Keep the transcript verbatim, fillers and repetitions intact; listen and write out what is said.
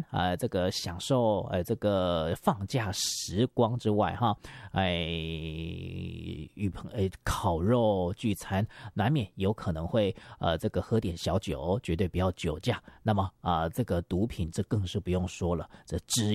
呃这个享受呃这个放假时光之外哈，哎与朋哎烤肉聚餐，难免有可能会呃这个喝点小酒，绝对不要酒驾。那么啊、呃、这个毒品这更是不用说了，这只